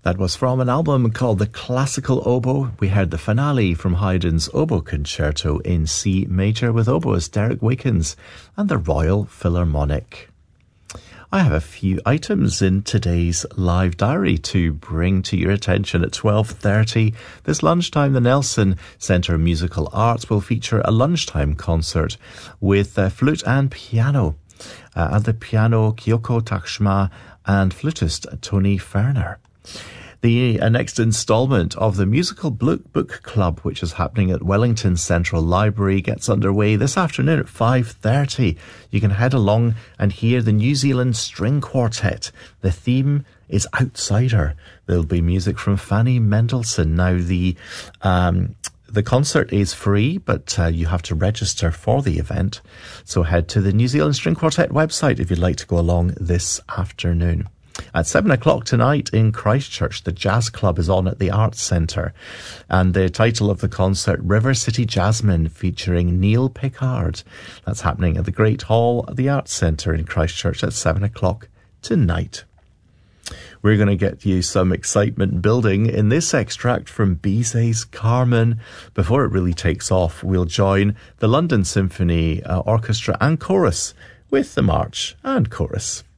That was from an album called The Classical Oboe. We heard the finale from Haydn's Oboe Concerto in C Major with oboist Derek Wakins and the Royal Philharmonic. I have a few items in today's live diary to bring to your attention at 12:30. This lunchtime, the Nelson Centre of Musical Arts will feature a lunchtime concert with flute and piano. At the piano, Kyoko Takashima and flutist Tony Ferner. The next instalment of the Musical Book Club, which is happening at Wellington Central Library, gets underway this afternoon at 5:30. You can head along and hear the New Zealand String Quartet. The theme is Outsider. There'll be music from Fanny Mendelssohn. Now, the concert is free, but you have to register for the event. So head to the New Zealand String Quartet website if you'd like to go along this afternoon. At 7 o'clock tonight in Christchurch, the Jazz Club is on at the Arts Centre. And the title of the concert, River City Jasmine, featuring Neil Pickard. That's happening at the Great Hall at the Arts Centre in Christchurch at 7 o'clock tonight. We're going to get you some excitement building in this extract from Bizet's Carmen. Before it really takes off, we'll join the London Symphony Orchestra and Chorus with the march and chorus.